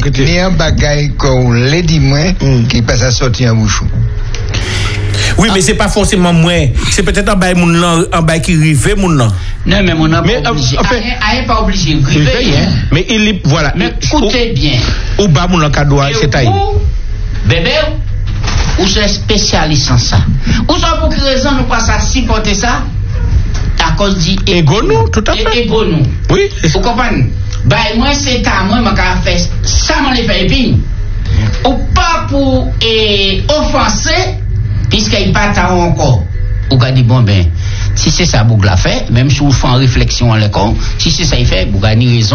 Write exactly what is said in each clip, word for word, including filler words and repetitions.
ni un bagage qu'on l'a dit moi qui passe à sortir en bouchon. Oui, mais c'est pas forcément moi. C'est peut-être un bail moun nan, un bail qui rive moun nan. Non, mais mon n'a pas obligé. En fait, rien pas obligé de river, hein. Mais il voilà. Mais écoutez bien. Ou bas moun nan cadeau c'est taille. Bébé, ou c'est spécialiste en ça. Ou ça pour quelle raison nous pas ça supporter ça? À cause du ego nous, tout à fait. Ego nous. Oui. Vous comprenez? Bah moi c'est à moi m'a fait ça m'a les fait épine. Ou pas pour eh, offenser puisqu'il pas ta encore. Ou qu'a dit bon ben si c'est ça Boug l'a fait, même si vous faites en réflexion en l'école, si c'est ça il fait, vous gagnez raison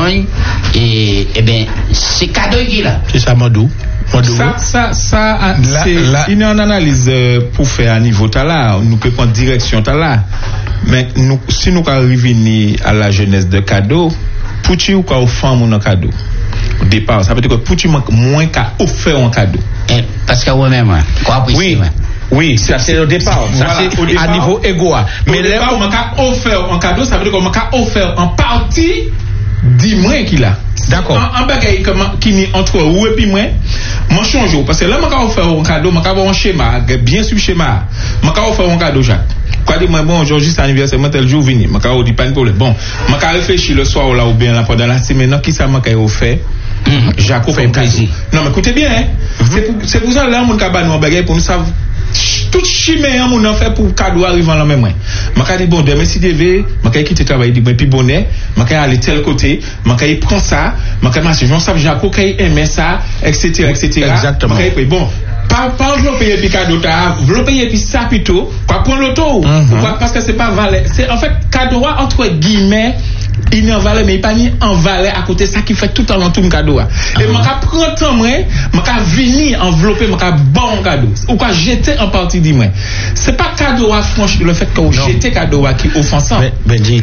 et eh ben c'est cadeau qui là. C'est ça Madou. Ça, ça, ça, la, c'est la, une analyse pour faire à niveau là, nous peut prendre direction là. Mais nous, si nous arrivons à la jeunesse de cadeau, pour tu ou qu'à offrir mon cadeau au départ, ça veut dire que pour tu manques moins qu'à offrir un cadeau. Eh, parce que moi-même, quoi oui. Ouais. Oui, ça c'est au départ. Ça voilà, c'est au départ, à niveau égo. Mais là, on m'a offert un cadeau, ça veut dire qu'on m'a offert en partie dix mois qu'il a. D'accord. En bagaille qui ni entre ou et puis moi, moi change parce que là m'a offert un cadeau, m'a avoir un schéma, bien sur schéma. M'a offert un cadeau Jacques. Quoi dit moi bon aujourd'hui c'est anniversaire, moi tel jour venir, m'a dit pas de problème. Bon, m'a réfléchi le soir là ou bien là pendant la semaine, qui ça m'a offert Jacques fait plaisir. Non mais écoutez bien, hein. Mm-hmm. C'est pour c'est pour ça là mon cabane en bagaille pour nous savoir tout chimé on a fait pour cadeau arrivant là même moi m'a dit bon demain si devait m'a quitter travail dit puis bonnet m'a aller tel côté m'a prend ça m'a marcher Jean savent Jaco qui aimait ça etc etc exactement bon pas pas envelopper puis cadeau ta envelopper puis ça plutôt quoi prendre l'auto parce que c'est pas valeur c'est en fait cadeau entre guillemets il est en valeur mais il pas ni en valeur à côté ça qui fait tout en tout cadeau et m'a prendre temps moi m'a venir envelopper m'a bon cadeau ou quoi jeter en partie dit moi c'est pas cadeau à franchir le fait que jeter cadeau à qui offensant Benji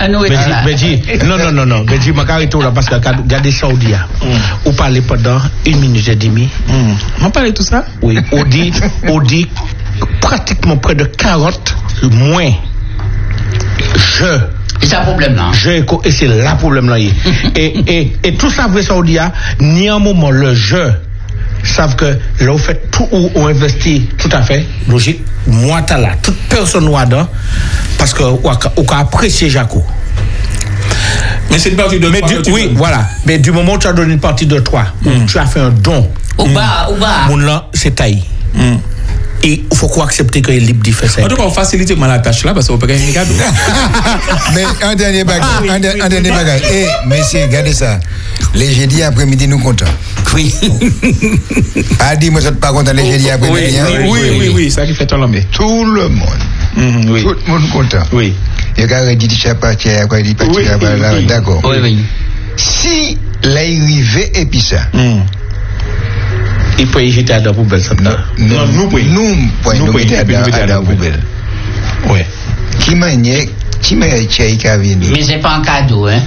Benji non non non non Benji m'a arrêté là parce que regardez Saoudia ou parler pendant une minute et demie m'a parlé tout ça oui on dit on dit pratiquement près de quarante moins je et c'est un problème là. Je, et c'est là problème là. et, et, et tout ça veut ça dire, ni un moment le jeu, savent que là, on fait tout ou on investit, tout à fait, logique, moi t'as là, toute personne ou dedans, parce que on a apprécié Jaco. Mais c'est une partie de mais toi. Du, oui, voilà. Mais du moment où tu as donné une partie de toi, mm. tu as fait un don. Ou bas, ou bas. Mon là, c'est taille. Mm. Et il faut qu'on accepte qu'il est libre de faire ça. En tout cas, on facilite la tâche là parce qu'on peut gagner un cadeau. Mais un dernier bagage, un, un dernier bagage. Eh, messieurs, regardez ça. Les jeudis après-midi, nous comptons. Oui. Ah, dis-moi, ça te pas content les jeudis après-midi. Oui, oui, oui, oui, oui, ça qui fait tout l'homme. Tout le monde. Mm, oui. Tout le monde content. Oui. Il y a un dit chapatia, quoi, il dit pas d'accord. Oui, oui. Si l'arrivée et puis ça. Il peut y jeter à la poubelle, ça. Non, non, nous pouvons. Nous pouvons jeter à la poubelle. Oui. Qui m'a dit, qui m'a dit, mais c'est pas un cadeau, hein.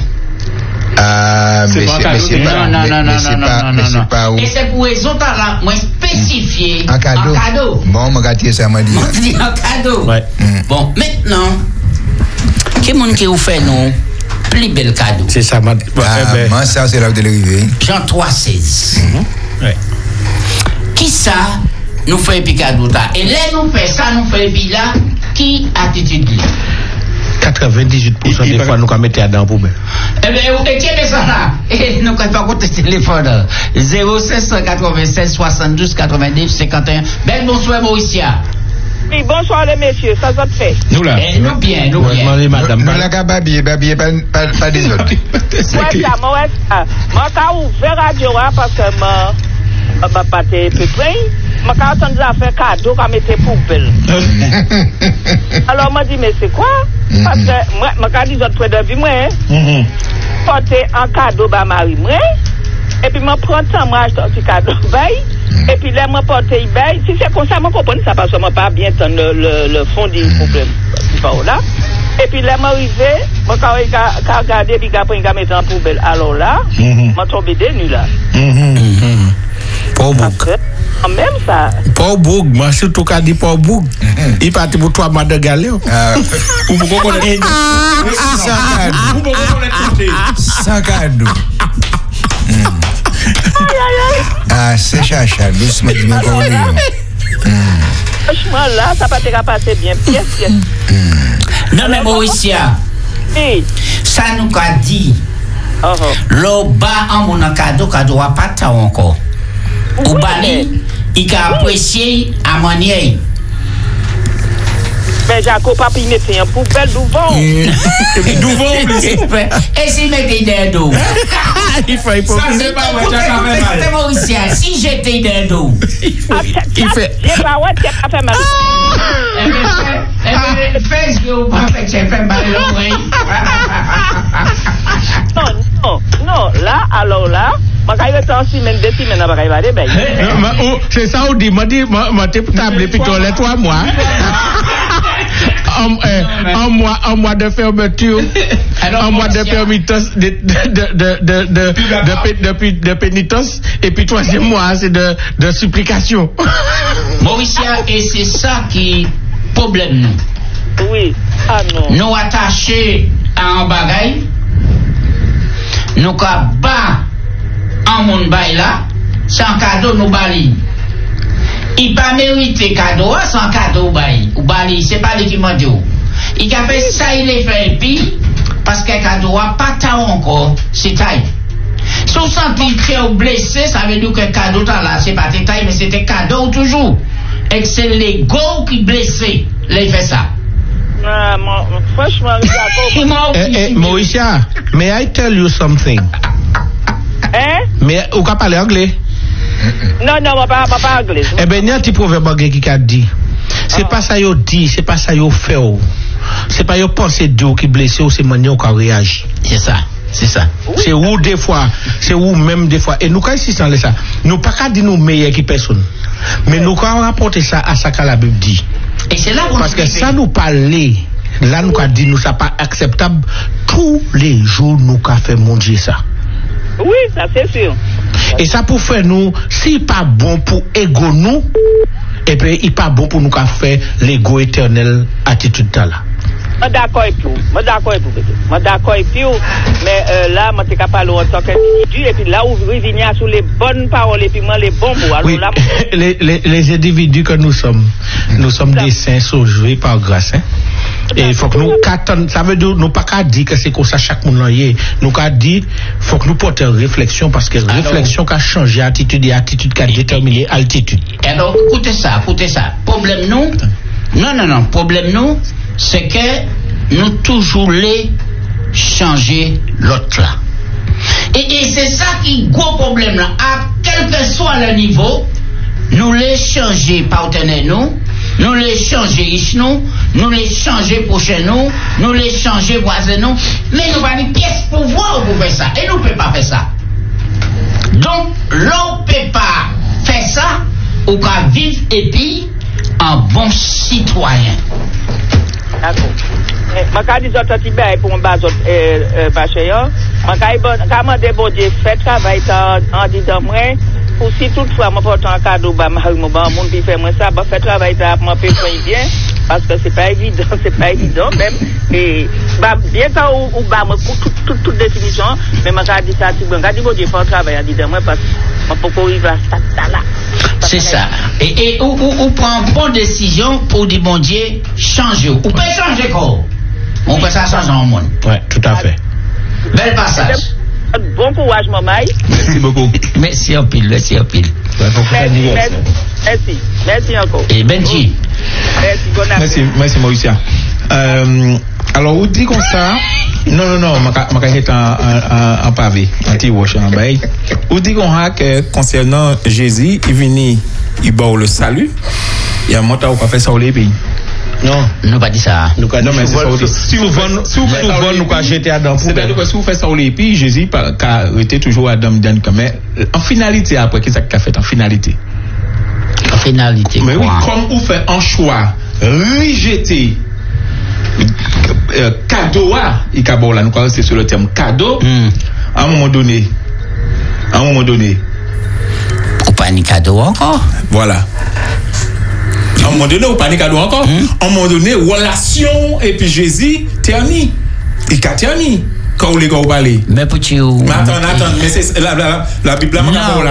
Ah, mais c'est pas, non, non, non, non, non, non, non, pas où. Et c'est pour raison talent, moi spécifié. Un cadeau. Un cadeau. Bon, on m'a dit ça, m'a dit. On dit un cadeau. Ouais. Bon, maintenant, quel monde qui vous fait non plus bel cadeau? C'est ça, m'a dit. Ah, moi, ça, c'est là où de l'arrivée. Jean trois seize. Ouais. Qui ça nous fait un cadeau là? Et là, nous fait ça, nous fait un là, qui attitude là? quatre-vingt-dix-huit pour cent des fois, nous mettons à dans la poubelle. Eh bien, et qui est ça là? Et nous ne pas compter téléphone. zéro six quatre-vingt-seize soixante-douze quatre-vingt-dix cinquante et un. Belle bonsoir, Mauricia. Oui, bonsoir les messieurs, ça va te faire. Nous là. Eh, nous bien, nous bien. Nous, madame. Nous là, qu'à babiller, babiller, pas, pas, pas des autres. Ouais, ça, moi, ça. Moi, quand ouvert radio, parce que moi, ma pâte est peu près. Moi, quand on a fait cadeau, quand on mettait poubelle. Alors, moi, dit, mais c'est quoi? Parce que moi, quand je dis autres de vie, moi, porter un cadeau à Marie, moi, et puis, moi, prends temps, moi, acheter un petit cadeau, et puis, là, moi, porter, si c'est comme ça, moi, comprends ça, parce que moi, pas bien entendre le, le, le fond du problème. Là. Et puis, là, moi, arrivé, moi, quand je regarde, puis, quand je mettre en poubelle, alors là, moi, tombé des nuits, là. Pas au bouc. Même ça. Pas au bouc, moi surtout quand dit pas au bouc. Il partit pour toi, madame Galéo. Ou pour qu'on ait Sans cadeau. Sans cadeau. Ah, c'est chacha, doucement, dis-moi qu'on dit. Franchement, là, ça va te passer bien, pièce, pièce. Non, mais Mauricia, Oui. ça nous a dit, Oh, oh. le bas en mon cadeau, cadeau à pas ta encore. Ou Oui, bali, il a apprécié à manier. Mais Jacob, papa, il mettait un poubelle devant. Nouveau. Et s'il mettait des dos? Il fait hypocrisie. Ça, c'est pas vrai, c'est Mauricia. Si j'étais des dos. Il fait. J'ai pas ouais, tu pas fait mal. Eh bien, fais ce que vous pensez que j'ai fait mal à l'oreille. Non, non, non. Là, alors là, je vais rester en semaine, deux semaines, je vais aller bien. C'est ça, on dit, m'a dit, m'a dit, table, puis toi, toi, moi. Un mois, un mois de fermeture, un mois de pénitence, de, de, de, de, de, de, de pénitence, et puis troisième mois, c'est de, de supplication. Mauricia, et c'est ça qui est problème, nous. Oui. Ah non. Nous attachés à un bagaille, nous ka bas en mon bail là, sans cadeau nous bali. Il pas mérité cadeau sans cadeau bail. Ou bali, c'est pas lui qui m'a dit. Il a fait ça, il est fait puis parce que cadeau a pas ta encore, c'est taille. Si vous sentez très blessé, ça veut dire que cadeau là, c'est pas tes taille, mais c'était cadeau toujours. Et que c'est l'ego qui blessé, il fait ça. Ah, mon, franchement, Jacob. Eh, eh, Mauricia, may I tell you something? Hein? Mais, ou ka parler anglais? Non, non, je ne parle pas anglais. Eh ben, il y a un petit proverbe anglais qui a dit. C'est pas ça yo dit, c'est pas ça yo fait. C'est pas yo penser d'eux qui blessé ou c'est manière qui réagit. C'est ça, c'est ça. C'est où des fois, c'est où même des fois. Et nous, quand ici, c'est ça. Nous pas qu'à dire nous meilleurs qui personne. Mais nous, quand on rapporte ça à ce que la Bible dit. Et c'est là où parce que ça nous parlait, là, nous a dit, nous, ça pas acceptable. Tous les jours, nous, qu'a fait mon Dieu ça. Oui, ça c'est sûr. Et ça pour faire nous, si pas bon pour ego nous, et puis il pas bon pour nous qu'a fait l'ego éternel attitude là. Je suis d'accord avec vous. Je suis d'accord avec vous. Je suis d'accord avec vous. Mais euh, là, je suis capable en tant qu'individu. Et puis là, où vous venez sur les bonnes paroles et puis moi, les bons mots. Alors oui, là, les, les, les individus que nous sommes, nous sommes des saints sauvés par grâce. Hein? Et il faut que nous qu'attendons, ça veut dire nous pas qu'à dire que c'est comme ça chaque monde y est. Nous qu'à dire, faut que nous portions réflexion parce que alors, réflexion qui a changé attitude et attitude qui a déterminé altitude. Alors, écoutez ça, écoutez ça. Problème nous, non, non, non, problème nous, c'est que nous toujours les changer l'autre là. Et, et c'est ça qui est gros problème là. À quel que soit le niveau, nous les changer partenaires nous, nous les changer riches nous, nous les changer prochains nous, nous les changer voisins nous, mais nous pas une pièce pour voir pour faire ça. Et nous ne pouvons pas faire ça. Donc, l'on ne peut pas faire ça ou qu'à vivre et puis un bon citoyen. d'accord. Je vais dire que je pour un bazot bachéant. Je vais demander bon Dieu, fait travail en disant moi, pour si toutefois je porte un cadeau, je vais faire ça, je fais travail pour me faire bien, parce que ce n'est pas évident, c'est pas évident même. Et bien quand on va me toute toute définition, mais je vais dire ça, je vais dire bon Dieu, faire travail en disant moi, parce que je peux arriver à ça là. C'est ça. Et, et ou, ou, ou prend une bonne décision pour dire bon Dieu, changer. Ou peut changer quoi? On peut ça changer en monde. Ouais, tout à fait. Bel passage. Bon courage, maman. Merci beaucoup. Merci en pile, merci en pile. Merci, merci, merci, merci encore. Et Benji. Merci, bon Merci, merci Mauricia. Euh, alors, vous dites comme ça, non, non, non, je vais être en pavé, en petit-wash, en bail. Vous dites qu'on a que concernant Jésus, il vient, il bat le salut, il y a un montant qui fait ça au pays. Non, nous pas dit ça. Nous non, mais c'est ça. Si vous souvent, souvent, nous avons jeté Adam. C'est-à-dire que si vous faites ça au pays, Jésus a été toujours Adam Dan. Mais en finalité, après, qu'est-ce qu'il a fait en finalité? En finalité. Mais quoi? oui, comme vous faites un choix, rejeter euh, cadeau, il a bon là, nous allons rester sur le terme cadeau, mm. à un moment donné, à un moment donné. Ou pas ni cadeau encore? Voilà. À un moment donné, ou pas ni cadeau encore. Mm. À un moment donné, relation et puis Jésus, terni. Il a terni. Quand vous les gars vous parlez. Mais pour tu. Mais attends, attends, mais c'est la, la, la Bible là,